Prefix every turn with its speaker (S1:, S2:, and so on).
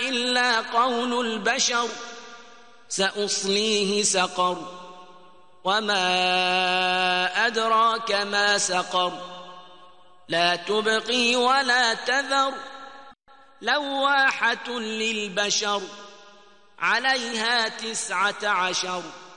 S1: إلا قول البشر سأصليه سقر وما أدراك ما سقر لا تبقي ولا تذر لواحة للبشر عليها 19